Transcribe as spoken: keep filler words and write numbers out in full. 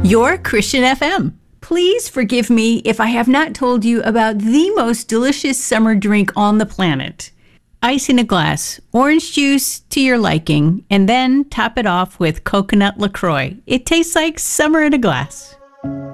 Your Christian F M. Please forgive me if I have not told you about the most delicious summer drink on the planet. Ice in a glass, orange juice to your liking, and then top it off with coconut LaCroix. It tastes like summer in a glass.